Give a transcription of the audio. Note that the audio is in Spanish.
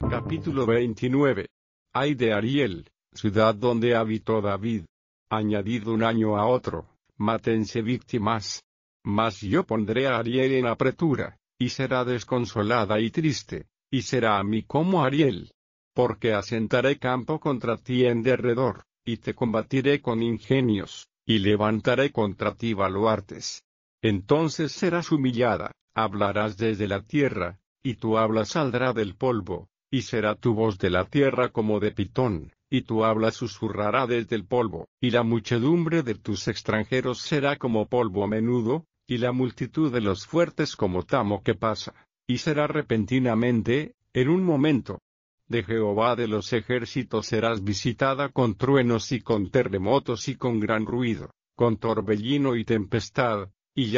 Capítulo 29. Ay de Ariel, ciudad donde habitó David. Añadid un año a otro, mátense víctimas. Mas yo pondré a Ariel en apretura, y será desconsolada y triste, y será a mí como Ariel. Porque asentaré campo contra ti en derredor, y te combatiré con ingenios, y levantaré contra ti baluartes. Entonces serás humillada, hablarás desde la tierra, y tu habla saldrá del polvo, y será tu voz de la tierra como de pitón, y tu habla susurrará desde el polvo, y la muchedumbre de tus extranjeros será como polvo menudo, y la multitud de los fuertes como tamo que pasa, y será repentinamente, en un momento. De Jehová de los ejércitos serás visitada con truenos y con terremotos y con gran ruido, con torbellino y tempestad,